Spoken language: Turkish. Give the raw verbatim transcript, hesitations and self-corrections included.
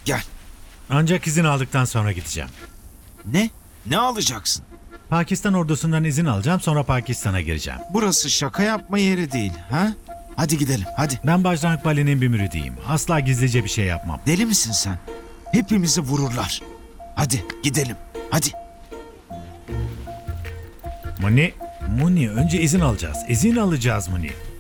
Gel. Ancak izin aldıktan sonra gideceğim. Ne? Ne alacaksın? Pakistan ordusundan izin alacağım, sonra Pakistan'a gireceğim. Burası şaka yapma yeri değil, ha? Hadi gidelim, hadi. Ben Bajrang Bali'nin bir müridiyim. Asla gizlice bir şey yapmam. Deli misin sen? Hepimizi vururlar. Hadi gidelim, hadi. Muni, Muni önce izin alacağız. İzin alacağız Muni.